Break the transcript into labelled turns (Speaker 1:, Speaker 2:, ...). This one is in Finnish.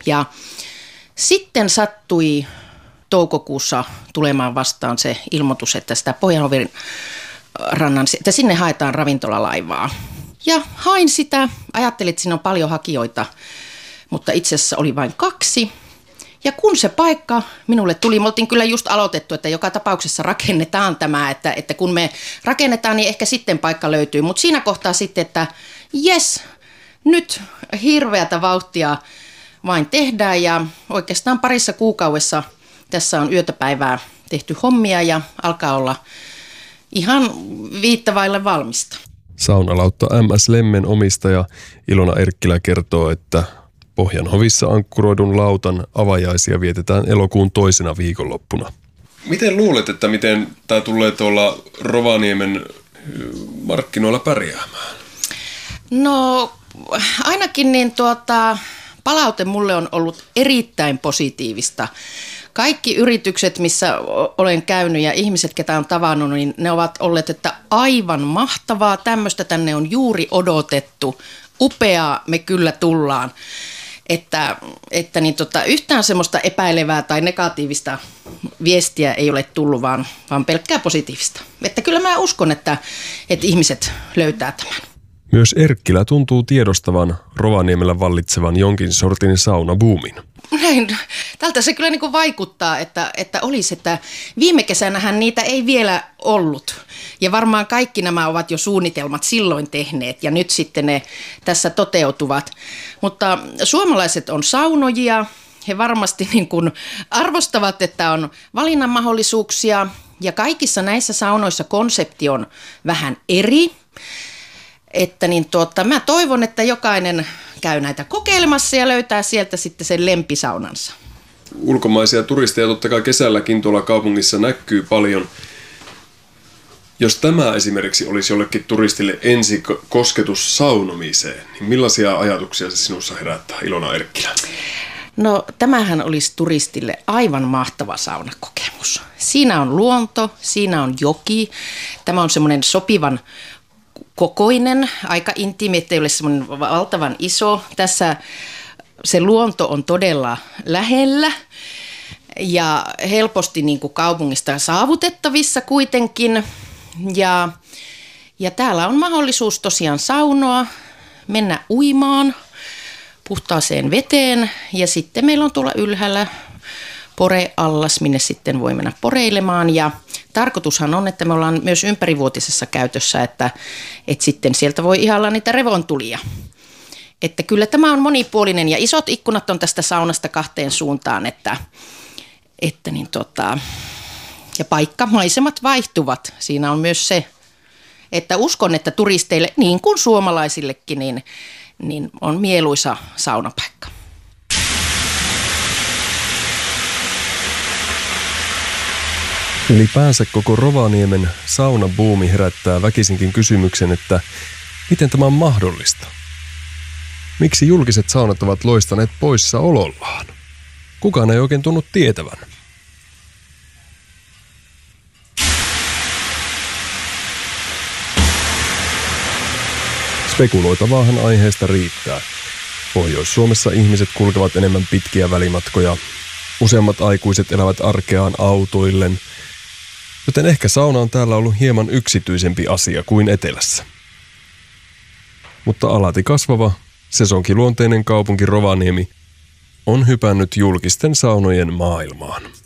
Speaker 1: Ja sitten sattui toukokuussa tulemaan vastaan se ilmoitus, että sitä Pohjanhovin rannan, että sinne haetaan ravintolalaivaa. Ja hain sitä, ajattelin, että siinä on paljon hakijoita, mutta itse asiassa oli vain 2. Ja kun se paikka minulle tuli, me oltiin kyllä just aloitettu, että joka tapauksessa rakennetaan tämä, että kun me rakennetaan, niin ehkä sitten paikka löytyy. Mutta siinä kohtaa sitten, että jes, nyt hirveätä vauhtia vain tehdään ja oikeastaan parissa kuukaudessa tässä on yötä päivää tehty hommia ja alkaa olla ihan viittavaille valmista.
Speaker 2: Saunalautta MS Lemmen omistaja Ilona Erkkilä kertoo, että Pohjanhovissa ankkuroidun lautan avajaisia vietetään elokuun 2. viikonloppuna. Miten luulet, että miten tämä tulee tuolla Rovaniemen markkinoilla pärjäämään?
Speaker 1: No ainakin niin palaute mulle on ollut erittäin positiivista. Kaikki yritykset, missä olen käynyt ja ihmiset, ketä on tavannut, niin ne ovat olleet, että aivan mahtavaa, tämmöistä tänne on juuri odotettu, upeaa, me kyllä tullaan. Että yhtään semmoista epäilevää tai negatiivista viestiä ei ole tullut, vaan pelkkää positiivista. Että kyllä mä uskon, että ihmiset löytää tämän.
Speaker 2: Myös Erkkilä tuntuu tiedostavan Rovaniemellä vallitsevan jonkin sortin saunabuumin.
Speaker 1: Näin. Tältä se kyllä niin kuin vaikuttaa, että olisi, että viime kesänähän niitä ei vielä ollut. Ja varmaan kaikki nämä ovat jo suunnitelmat silloin tehneet ja nyt sitten ne tässä toteutuvat. Mutta suomalaiset on saunojia. He varmasti niin kuin arvostavat, että on valinnan mahdollisuuksia ja kaikissa näissä saunoissa konsepti on vähän eri. Että mä toivon, että jokainen käy näitä kokeilemassa ja löytää sieltä sitten sen lempisaunansa.
Speaker 2: Ulkomaisia turisteja totta kai kesälläkin tuolla kaupungissa näkyy paljon. Jos tämä esimerkiksi olisi jollekin turistille ensikosketus saunomiseen, niin millaisia ajatuksia se sinussa herättää, Ilona Erkkilä?
Speaker 1: No tämähän olisi turistille aivan mahtava saunakokemus. Siinä on luonto, siinä on joki. Tämä on semmoinen sopivan kokoinen, aika intiimi, ettei ole semmoinen valtavan iso. Tässä se luonto on todella lähellä ja helposti niin kuin kaupungista saavutettavissa kuitenkin. Ja täällä on mahdollisuus tosiaan saunoa, mennä uimaan puhtaaseen veteen ja sitten meillä on tuolla ylhäällä poreallas, minne sitten voi mennä poreilemaan ja tarkoitushan on, että me ollaan myös ympärivuotisessa käytössä, että sitten sieltä voi ihailla niitä revontulia. Että kyllä tämä on monipuolinen ja isot ikkunat on tästä saunasta 2 suuntaan, ja paikkamaisemat vaihtuvat. Siinä on myös se, että uskon, että turisteille niin kuin suomalaisillekin niin on mieluisa saunapaikka.
Speaker 2: Ylipäänsä koko Rovaniemen saunabuumi herättää väkisinkin kysymyksen, että miten tämä on mahdollista? Miksi julkiset saunat ovat loistaneet poissaolollaan? Kukaan ei oikein tunnu tietävän. Spekuloitavaahan aiheesta riittää. Pohjois-Suomessa ihmiset kulkevat enemmän pitkiä välimatkoja. Useammat aikuiset elävät arkeaan autoillen, joten ehkä sauna on täällä ollut hieman yksityisempi asia kuin etelässä. Mutta alati kasvava, sesonkiluonteinen kaupunki Rovaniemi on hypännyt julkisten saunojen maailmaan.